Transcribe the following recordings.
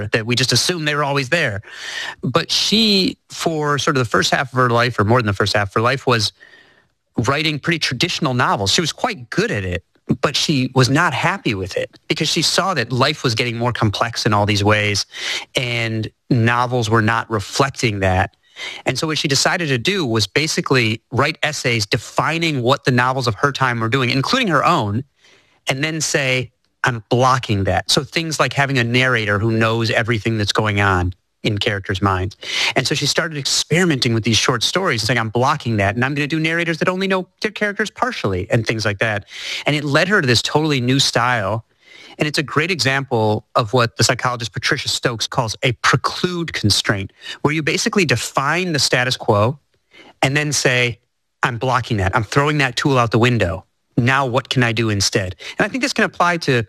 that we just assumed they were always there. But she, for sort of the first half of her life, or more than the first half of her life, was writing pretty traditional novels. She was quite good at it, but she was not happy with it because she saw that life was getting more complex in all these ways, and novels were not reflecting that. And so what she decided to do was basically write essays defining what the novels of her time were doing, including her own, and then say, I'm blocking that. So things like having a narrator who knows everything that's going on in characters' minds. And so she started experimenting with these short stories and saying, I'm blocking that, and I'm going to do narrators that only know their characters partially and things like that. And it led her to this totally new style. And it's a great example of what the psychologist Patricia Stokes calls a preclude constraint, where you basically define the status quo and then say, I'm blocking that. I'm throwing that tool out the window. Now what can I do instead? And I think this can apply to,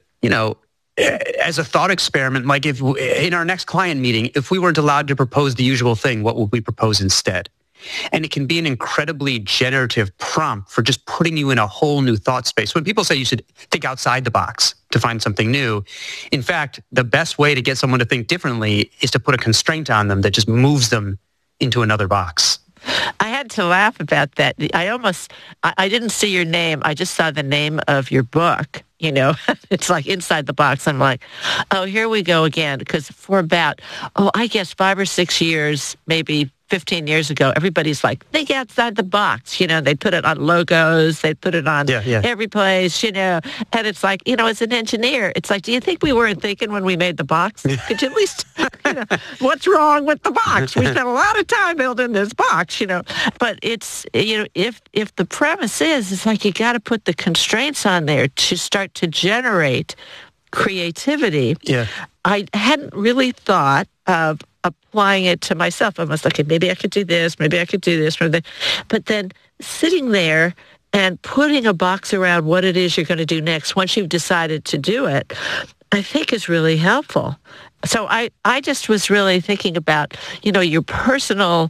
as a thought experiment, like if in our next client meeting, if we weren't allowed to propose the usual thing, what would we propose instead? And it can be an incredibly generative prompt for just putting you in a whole new thought space. When people say you should think outside the box to find something new, in fact, the best way to get someone to think differently is to put a constraint on them that just moves them into another box. I had to laugh about that. I didn't see your name. I just saw the name of your book. It's like Inside the Box. I'm like, oh, here we go again. Because for about, I guess 5 or 6 years, maybe 15 years ago, everybody's like, think outside the box. They put it on logos. They put it on every place, And it's like, as an engineer, it's like, do you think we weren't thinking when we made the box? Could you at least, what's wrong with the box? We spent a lot of time building this box, But it's, if the premise is, it's like you got to put the constraints on there to start to generate creativity. Yeah. I hadn't really thought of applying it to myself. I was like, okay, maybe I could do this, maybe I could do this. But then sitting there and putting a box around what it is you're going to do next once you've decided to do it, I think is really helpful. So I just was really thinking about, your personal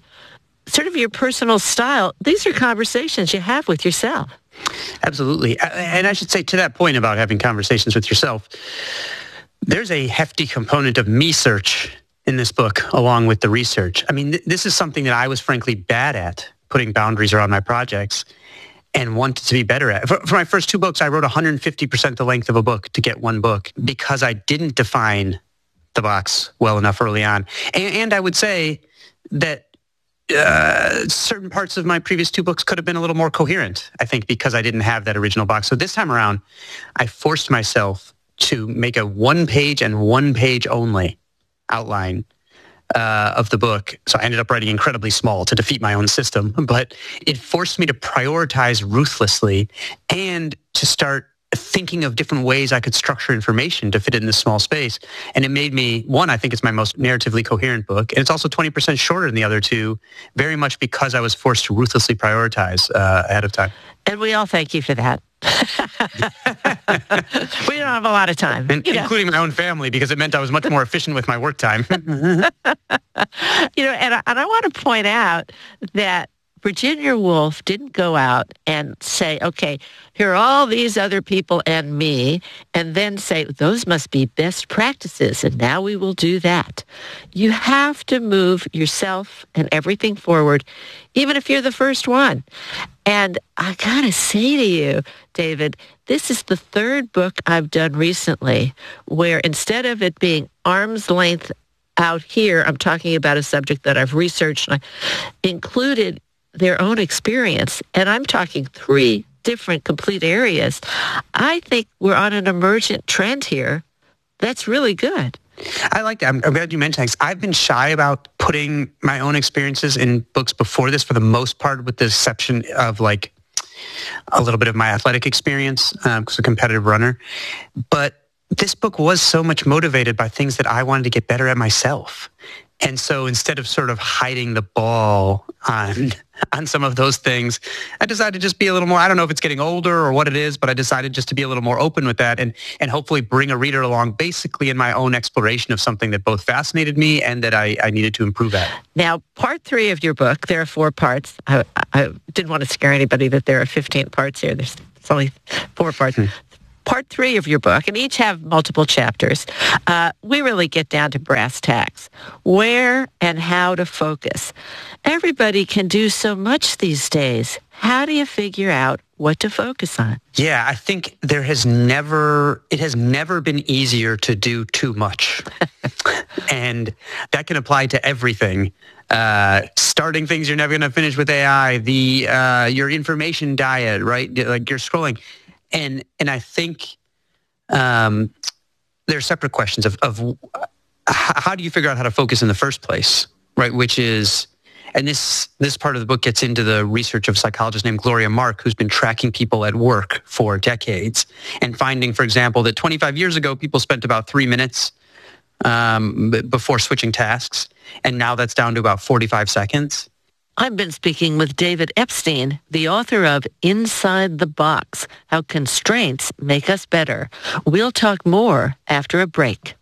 style. These are conversations you have with yourself. Absolutely. And I should say, to that point about having conversations with yourself, there's a hefty component of me-search in this book, along with the research. I mean, this is something that I was frankly bad at, putting boundaries around my projects, and wanted to be better at. For my first 2 books, I wrote 150% the length of a book to get one book because I didn't define the box well enough early on. And I would say that certain parts of my previous 2 books could have been a little more coherent, I think, because I didn't have that original box. So this time around, I forced myself to make a 1-page and 1-page only outline of the book. So I ended up writing incredibly small to defeat my own system, but it forced me to prioritize ruthlessly and to start thinking of different ways I could structure information to fit it in this small space. And it made me, one, I think it's my most narratively coherent book, and it's also 20% shorter than the other 2, very much because I was forced to ruthlessly prioritize ahead of time. And we all thank you for that. We don't have a lot of time. Including my own family, because it meant I was much more efficient with my work time. And I want to point out that Virginia Woolf didn't go out and say, okay, here are all these other people and me, and then say, those must be best practices, and now we will do that. You have to move yourself and everything forward, even if you're the first one. And I gotta say to you, David, this is the 3rd book I've done recently where instead of it being arm's length out here, I'm talking about a subject that I've researched and I included their own experience. And I'm talking 3 different complete areas. I think we're on an emergent trend here. That's really good. I like that. I'm glad you mentioned that. I've been shy about putting my own experiences in books before this, for the most part, with the exception of like a little bit of my athletic experience, because I'm a competitive runner. But this book was so much motivated by things that I wanted to get better at myself. And so instead of sort of hiding the ball on some of those things, I decided to just be a little more, I don't know if it's getting older or what it is, but I decided just to be a little more open with that and hopefully bring a reader along basically in my own exploration of something that both fascinated me and that I needed to improve at. Now, part 3 of your book, there are 4 parts. I didn't want to scare anybody that there are 15 parts here. There's only 4 parts. part 3 of your book, and each have multiple chapters, we really get down to brass tacks. Where and how to focus. Everybody can do so much these days. How do you figure out what to focus on? Yeah, I think it has never been easier to do too much. And that can apply to everything. Starting things you're never going to finish with AI, your information diet, right? Like you're scrolling. And I think there are separate questions of how do you figure out how to focus in the first place, right? Which is, and this part of the book gets into the research of a psychologist named Gloria Mark, who's been tracking people at work for decades and finding, for example, that 25 years ago, people spent about 3 minutes before switching tasks. And now that's down to about 45 seconds. I've been speaking with David Epstein, the author of Inside the Box, How Constraints Make Us Better. We'll talk more after a break.